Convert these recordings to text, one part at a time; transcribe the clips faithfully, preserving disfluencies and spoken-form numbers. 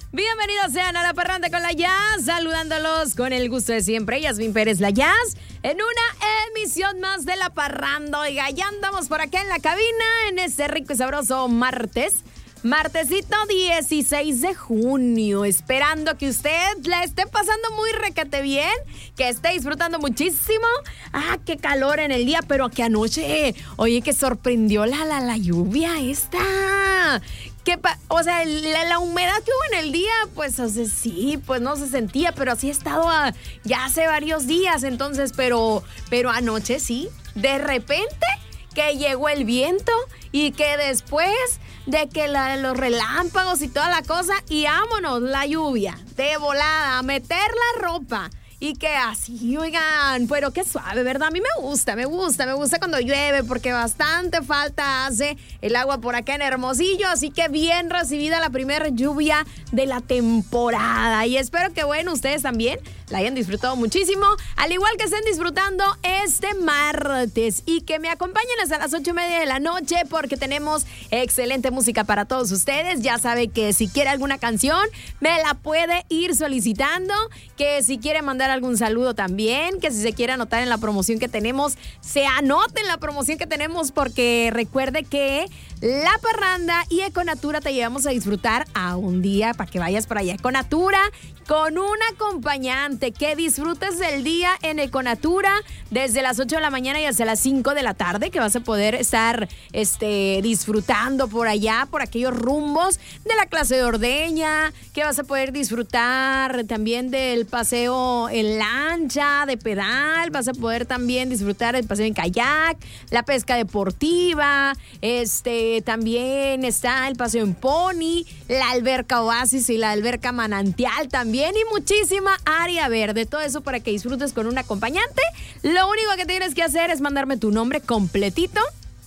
Bienvenidos sean a La Parranda con la Jazz, saludándolos con el gusto de siempre, Yasmín Pérez La Jazz, en una emisión más de La Parranda. Oiga, ya andamos por acá en la cabina, en este rico y sabroso martes, martesito dieciséis de junio, esperando que usted la esté pasando muy requete bien, que esté disfrutando muchísimo. Ah, qué calor en el día, pero que anoche, oye, que sorprendió la, la, la lluvia esta. Que pa- o sea, la, la humedad que hubo en el día, pues, o sea, sí, pues no se sentía, pero así ha estado a, ya hace varios días, entonces, pero, pero anoche sí, de repente que llegó el viento y que después de que la, los relámpagos y toda la cosa, y vámonos, la lluvia, de volada, a meter la ropa. Y que así, oigan, pero qué suave, ¿verdad? A mí me gusta, me gusta, me gusta cuando llueve porque bastante falta hace el agua por acá en Hermosillo, así que bien recibida la primera lluvia de la temporada y espero que, bueno, ustedes también la hayan disfrutado muchísimo, al igual que estén disfrutando este martes y que me acompañen hasta las ocho y media de la noche porque tenemos excelente música para todos ustedes. Ya sabe que si quiere alguna canción, me la puede ir solicitando, que si quiere mandar algún saludo también, que si se quiere anotar en la promoción que tenemos, se anote en la promoción que tenemos porque recuerde que La Parranda y Econatura te llevamos a disfrutar a un día para que vayas para allá. Econatura con un acompañante, que disfrutes del día en Econatura desde las ocho de la mañana y hasta las cinco de la tarde, que vas a poder estar este, disfrutando por allá, por aquellos rumbos de la clase de ordeña, que vas a poder disfrutar también del paseo en lancha, de pedal, vas a poder también disfrutar del paseo en kayak, la pesca deportiva, este, también está el paseo en pony, la alberca oasis y la alberca manantial también, y muchísima área verde. Todo eso para que disfrutes con un acompañante. Lo único que tienes que hacer es mandarme tu nombre completito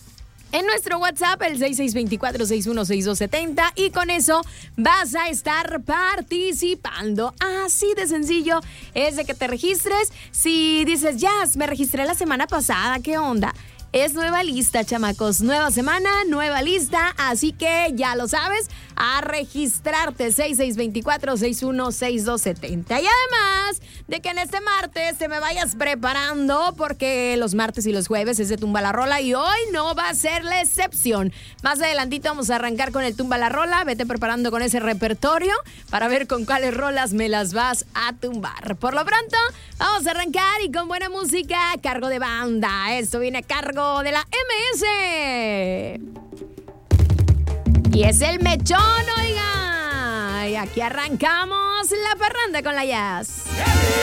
en nuestro WhatsApp, el seis seis dos cuatro, seis uno seis dos siete cero, y con eso vas a estar participando. Así de sencillo es de que te registres. Si dices, ya, me registré la semana pasada, ¿qué onda? Es nueva lista, chamacos. Nueva semana, nueva lista. Así que ya lo sabes, a registrarte seis seis dos cuatro, seis uno seis dos siete cero. Y además de que en este martes te me vayas preparando porque los martes y los jueves es de Tumba la Rola y hoy no va a ser la excepción. Más adelantito vamos a arrancar con el Tumba la Rola. Vete preparando con ese repertorio para ver con cuáles rolas me las vas a tumbar. Por lo pronto, vamos a arrancar y con buena música a cargo de banda. Esto viene a cargo de la M S. Y es el mechón, oiga. Y aquí arrancamos La Parranda con la Jazz.